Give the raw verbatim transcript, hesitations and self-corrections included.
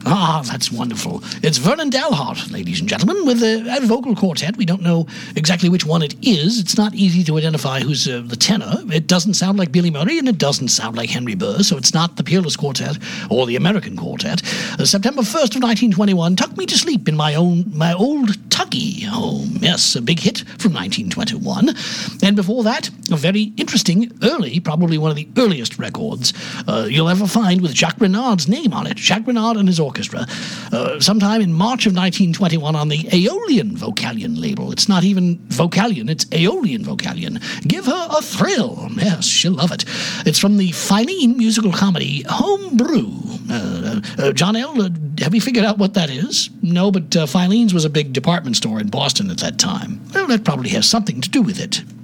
Ah, that's wonderful. It's Vernon Dalhart, ladies and gentlemen, with a, a vocal quartet. We don't know exactly which one it is. It's not easy to identify who's uh, the tenor. It doesn't sound like Billy Murray, and it doesn't sound like Henry Burr, so it's not the Peerless Quartet or the American Quartet. Uh, September first of nineteen twenty-one, Tuck Me to Sleep in My Own My Old Tucky Home. Yes, a big hit from nineteen twenty-one. And before that, a very interesting, early, probably one of the earliest records uh, you'll ever find with Jacques Renard's name on it. Jacques Renard and his orchestra. Uh, sometime in March of nineteen twenty-one on the Aeolian Vocalion label. It's not even Vocalion, it's Aeolian Vocalion. Give Her a Thrill. Yes, she'll love it. It's from the Filene musical comedy Home Brew. Uh, uh, John L., uh, have you figured out what that is? No, but uh, Filene's was a big department store in Boston at that time. Well, that probably has something to do with it.